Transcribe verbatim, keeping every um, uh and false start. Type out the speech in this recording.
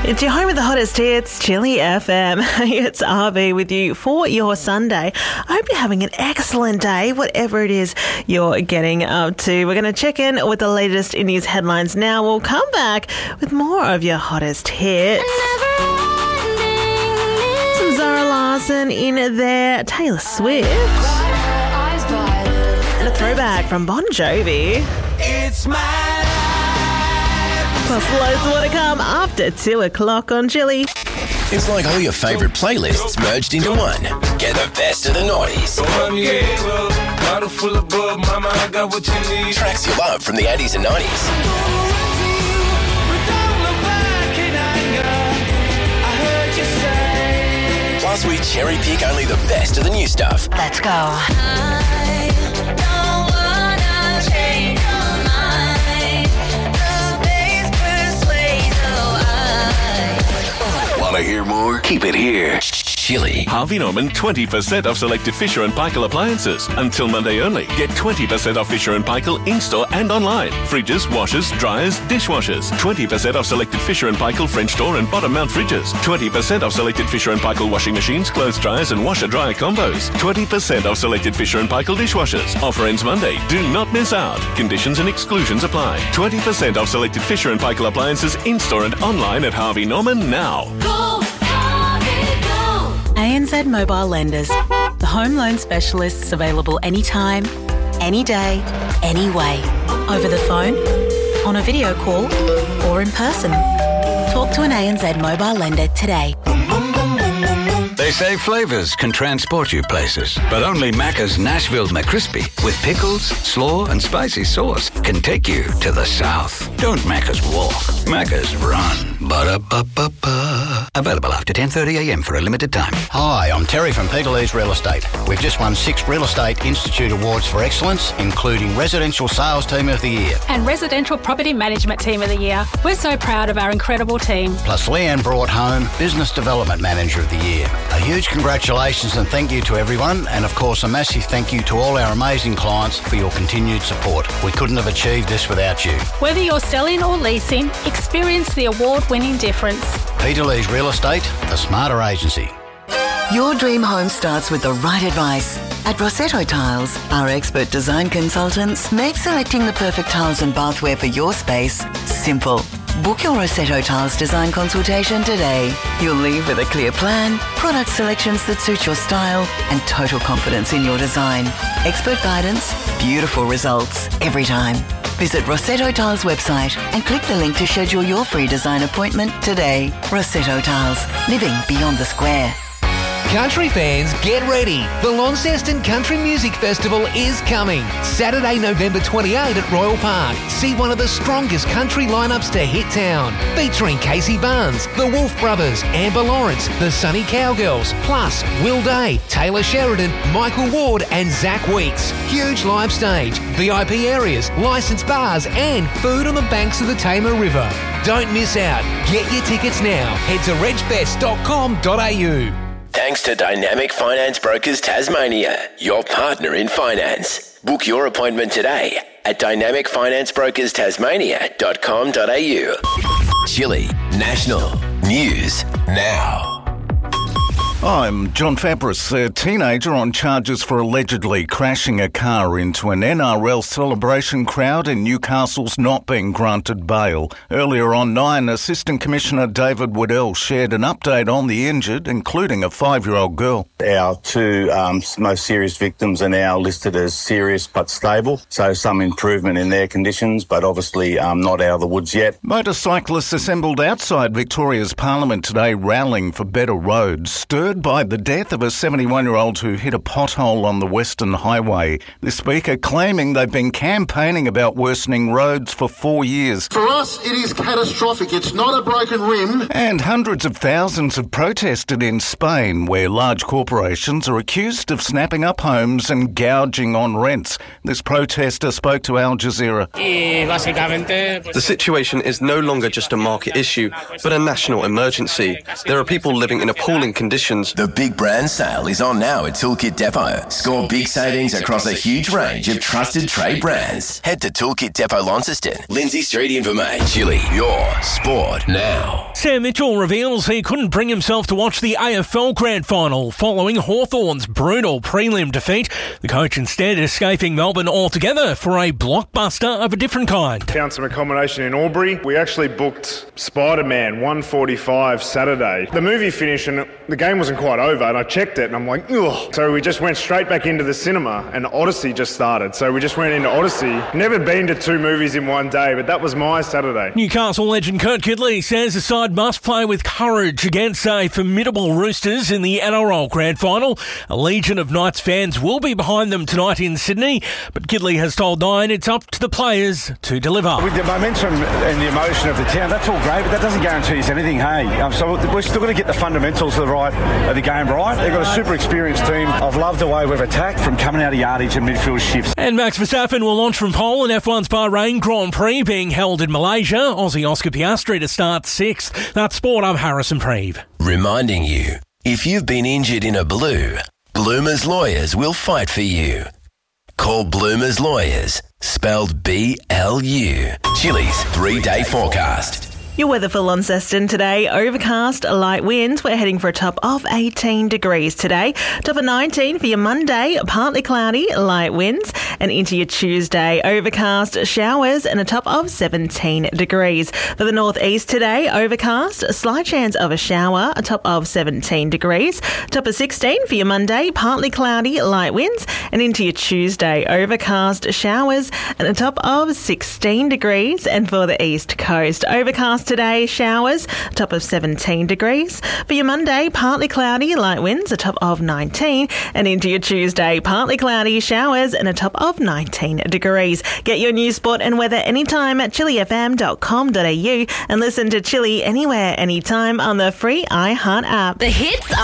It's your home of the hottest hits, Chili F M. It's R B with you for your Sunday. I hope you're having an excellent day, whatever it is you're getting up to. We're going to check in with the latest in news headlines now. We'll come back with more of your hottest hits. Some Zara Larsson in there, Taylor Swift, and a throwback from Bon Jovi. It's my Plus loads more to come after two o'clock on Chili. It's like all your favourite playlists merged into one. Get the best of the noughties. Tracks you love from the eighties and nineties. Plus we cherry pick only the best of the new stuff. Let's go. Want to hear more? Keep it here. Chili. Harvey Norman twenty percent off selected Fisher and Paykel appliances. Until Monday only. Get twenty percent off Fisher and Paykel in-store and online. Fridges, washers, dryers, dishwashers. twenty percent off selected Fisher and Paykel French door and bottom mount fridges. twenty percent off selected Fisher and Paykel washing machines, clothes dryers and washer-dryer combos. twenty percent off selected Fisher and Paykel dishwashers. Offer ends Monday. Do not miss out. Conditions and exclusions apply. twenty percent off selected Fisher and Paykel appliances in-store and online at Harvey Norman now. Go, Harvey, go! A N Z Mobile Lenders. The home loan specialists available anytime, any day, any way. Over the phone, on a video call, or in person. Talk to an A N Z Mobile Lender today. They say flavours can transport you places, but only Macca's Nashville McCrispy with pickles, slaw and spicy sauce can take you to the south. Don't Macca's walk, Macca's run. Ba-da-ba-ba-ba. Available after ten thirty a m for a limited time. Hi, I'm Terry from Peter Lee's Real Estate. We've just won six Real Estate Institute Awards for Excellence, including Residential Sales Team of the Year and Residential Property Management Team of the Year. We're so proud of our incredible team. Plus Leanne brought home Business Development Manager of the Year. A huge congratulations and thank you to everyone, and of course a massive thank you to all our amazing clients for your continued support. We couldn't have achieved this without you. Whether you're selling or leasing, experience the award-winning difference. Peter Lee's Real Estate, the smarter agency. Your dream home starts with the right advice. At Rossetto Tiles, our expert design consultants make selecting the perfect tiles and bathware for your space simple. Book your Rossetto Tiles design consultation today. You'll leave with a clear plan, product selections that suit your style, and total confidence in your design. Expert guidance, beautiful results every time. Visit Rossetto Tiles website and click the link to schedule your free design appointment today. Rossetto Tiles, living beyond the square. Country fans, get ready. The Launceston Country Music Festival is coming. Saturday, November twenty-eighth at Royal Park. See one of the strongest country lineups to hit town. Featuring Casey Barnes, the Wolf Brothers, Amber Lawrence, the Sunny Cowgirls, plus Will Day, Taylor Sheridan, Michael Ward and Zach Weeks. Huge live stage, V I P areas, licensed bars and food on the banks of the Tamar River. Don't miss out. Get your tickets now. Head to reg fest dot com dot a u. Thanks to Dynamic Finance Brokers Tasmania, your partner in finance. Book your appointment today at dynamic finance brokers tasmania dot com dot a u. Chili National News Now. I'm John Fabris. A teenager on charges for allegedly crashing a car into an N R L celebration crowd in Newcastle's not being granted bail. Earlier on nine, Assistant Commissioner David Waddell shared an update on the injured, including a five-year-old girl. Our two um, most serious victims are now listed as serious but stable, so some improvement in their conditions, but obviously um, not out of the woods yet. Motorcyclists assembled outside Victoria's Parliament today rallying for better roads, stirred by the death of a seventy-one-year-old who hit a pothole on the Western Highway. The Speaker claiming they've been campaigning about worsening roads for four years. For us, it is catastrophic. It's not a broken rim. And hundreds of thousands have protested in Spain, where large corporations are accused of snapping up homes and gouging on rents. This protester spoke to Al Jazeera. The situation is no longer just a market issue, but a national emergency. There are people living in appalling conditions. The Big Brand Sale is on now at Toolkit Depot. Score big savings across a huge range of trusted trade brands. Head to Toolkit Depot Launceston, Lindsay Street in Vermey. Chili, your sport now. Sam Mitchell reveals he couldn't bring himself to watch the A F L Grand Final following Hawthorn's brutal prelim defeat. The coach instead escaping Melbourne altogether for a blockbuster of a different kind. Found some accommodation in Albury. We actually booked Spider-Man one forty-five Saturday. The movie finished and the game wasn't quite over, and I checked it and I'm like, ugh. So we just went straight back into the cinema and Odyssey just started. So we just went into Odyssey. Never been to two movies in one day, but that was my Saturday. Newcastle legend Kurt Kidley says the side must play with courage against a formidable Roosters in the N R L Grand Final. A legion of Knights fans will be behind them tonight in Sydney, but Kidley has told Nine it's up to the players to deliver. With the momentum and the emotion of the town, that's all great, but that doesn't guarantee us anything, hey? Um, so we're still going to get the fundamentals of the right of the game right. They've got a super experienced team. I've loved the way we've attacked from coming out of yardage and midfield shifts. And Max Verstappen will launch from pole in F one's Bahrain Grand Prix being held in Malaysia. Aussie Oscar Piastri to start sixth. That's sport. I'm Harrison Preve. Reminding you, if you've been injured in a blue, Bloomer's Lawyers will fight for you. Call Bloomer's Lawyers, spelled B L U. Chili's three-day forecast. Your weather for Launceston today, overcast, light winds. We're heading for a top of eighteen degrees today. Top of nineteen for your Monday, partly cloudy, light winds. And into your Tuesday, overcast, showers and a top of seventeen degrees. For the northeast today, overcast, a slight chance of a shower, a top of seventeen degrees. Top of sixteen for your Monday, partly cloudy, light winds. And into your Tuesday, overcast, showers and a top of sixteen degrees. And for the east coast, overcast today, showers, top of seventeen degrees. For your Monday, partly cloudy, light winds, a top of nineteen. And into your Tuesday, partly cloudy, showers and a top of nineteen degrees. Get your news, sport and weather anytime at chili f m dot com dot a u and listen to Chili anywhere, anytime on the free iHeart app. The hits are